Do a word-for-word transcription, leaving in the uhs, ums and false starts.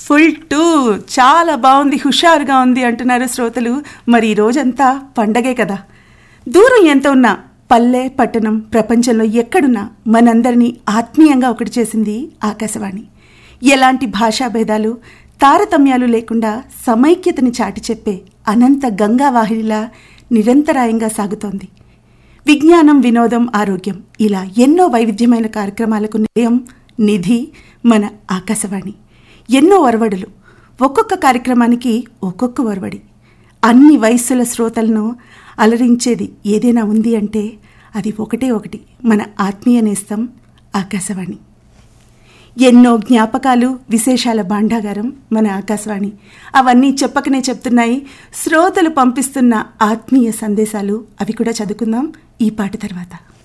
Full two చాలా బాగుంది, హుషారుగా ఉంది అంటున్నారు శ్రోతలు. మరి ఈ రోజంతా పండగే కదా. దూరం ఎంత ఉన్నా, పల్లె పట్టణం ప్రపంచంలో ఎక్కడున్నా మనందరినీ ఆత్మీయంగా ఒకటి చేసింది ఆకాశవాణి. ఎలాంటి భాషా భేదాలు తారతమ్యాలు లేకుండా సమైక్యతని చాటి చెప్పే అనంత గంగావాహినిలా నిరంతరాయంగా సాగుతోంది. విజ్ఞానం, వినోదం, ఆరోగ్యం ఇలా ఎన్నో వైవిధ్యమైన కార్యక్రమాలకు నిలయం, నిధి మన ఆకాశవాణి. ఎన్నో ఒరవడులు, ఒక్కొక్క కార్యక్రమానికి ఒక్కొక్క ఒరవడి. అన్ని వయస్సుల శ్రోతలను అలరించేది ఏదైనా ఉంది అంటే అది ఒకటే ఒకటి, మన ఆత్మీయ నేస్తం ఆకాశవాణి. ఎన్నో జ్ఞాపకాలు, విశేషాల భాండాగారం మన ఆకాశవాణి. అవన్నీ చెప్పకనే చెప్తున్నాయి శ్రోతలు పంపిస్తున్న ఆత్మీయ సందేశాలు. అవి కూడా చదువుకుందాం ఈ పాట తర్వాత.